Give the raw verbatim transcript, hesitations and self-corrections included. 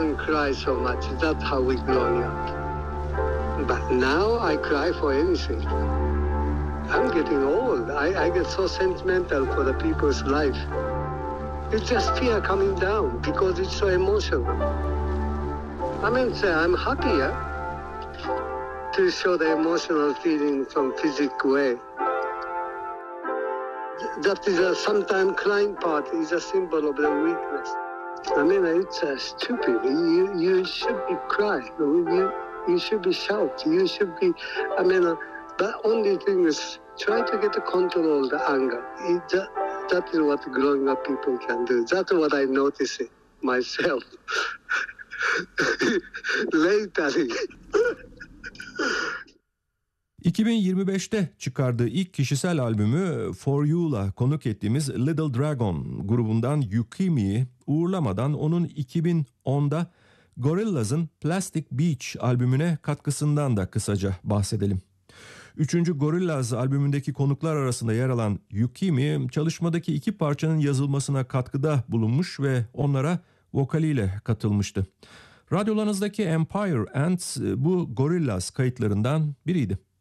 doesn't cry so much. That's how we growing up. But now I cry for anything. I'm getting old. I, I get so sentimental for the people's life. It's just fear coming down because it's so emotional. I mean, say I'm happier to show the emotional feeling from physical way. That is a sometimes crying part is a symbol of the weakness. I mean, it's uh, stupid. You you should be crying. You you should be shout. You should be. I mean, uh, the only thing is try to get the control of the anger. It, that, that is what growing up people can do. That's what I notice it myself. Later. iki bin yirmi beşte çıkardığı ilk kişisel albümü For You'la konuk ettiğimiz Little Dragon grubundan Yukimi'yi uğurlamadan onun iki bin onda Gorillaz'ın Plastic Beach albümüne katkısından da kısaca bahsedelim. Üçüncü Gorillaz albümündeki konuklar arasında yer alan Yukimi, çalışmadaki iki parçanın yazılmasına katkıda bulunmuş ve onlara vokaliyle katılmıştı. Radyolarınızdaki Empire Ants bu Gorillaz kayıtlarından biriydi.